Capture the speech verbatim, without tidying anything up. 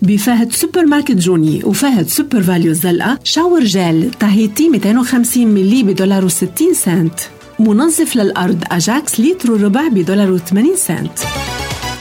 بفهد سوبر ماركت جوني وفهد سوبر فاليو الزلقة شاور جيل تاهيتي مئتين وخمسين ملي بدولار وستين سنت. منظف للأرض أجاكس لتر وربع بدولار وثمانين سنت.